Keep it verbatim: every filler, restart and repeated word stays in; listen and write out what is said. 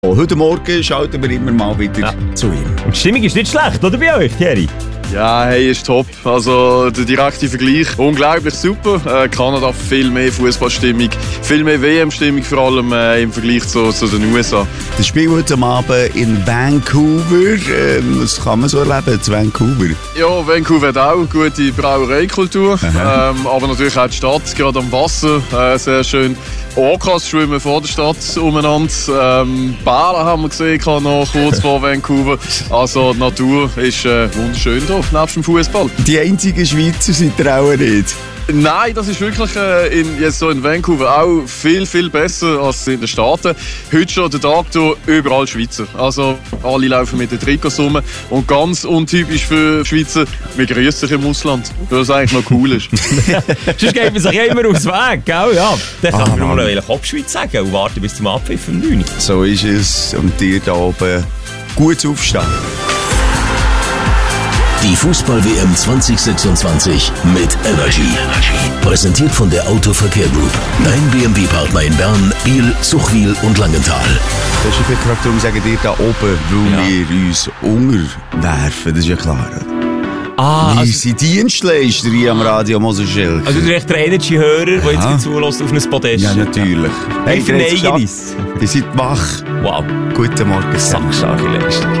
Heute Morgen schalten wir immer mal wieder ja. zu ihm. Und die Stimmung ist nicht schlecht, oder bei euch, Thierry? Ja, hey, ist top. Also der direkte Vergleich, unglaublich super. Äh, Kanada viel mehr Fußballstimmung, viel mehr W M-Stimmung, vor allem äh, im Vergleich zu, zu den U S A. Das Spiel heute Abend in Vancouver, ähm, was kann man so erleben zu Vancouver? Ja, Vancouver hat auch gute Brauereikultur, ähm, aber natürlich auch die Stadt, gerade am Wasser, äh, sehr schön. Orcas schwimmen vor der Stadt umeinander. Ähm, Bären haben wir gesehen, noch kurz vor Vancouver. Also die Natur ist äh, wunderschön drauf, nebst dem Fußball. Die einzigen Schweizer sind ihr auch nicht. Nein, das ist wirklich äh, in, jetzt so in Vancouver auch viel, viel besser als in den Staaten. Heute schon der Tag hier, überall Schweizer. Also alle laufen mit den Trikots rum. Und ganz untypisch für Schweizer, wir grüßen sich im Ausland. Was eigentlich noch cool ist. Sonst geht man sich ja immer aus Weg, gell? Ja. Dann kann ah, man nur noch Kopfschweiz sagen und warten bis zum Abpfiff um neun Uhr. So ist es. Und dir da oben gut aufstehen. Die Fußball-W M zwanzig sechsundzwanzig mit Energy. Präsentiert von der Autoverkehr Group. Dein B M W-Partner in Bern, Biel, Zuchwil und Langenthal. Das ist vielleicht darum, sagen dir da oben, weil ja. wir uns unterwerfen, das ist ja klar. Ah, wir also, sind Dienstleister hier am Radio Moser-Schild. Also du bist der Energy-Hörer, der ja. jetzt zulässt auf ein Podest. Ja, natürlich. Hey, verneigen uns. Wir sind wach. Wow. Guten Morgen. Sackstarke Leistung.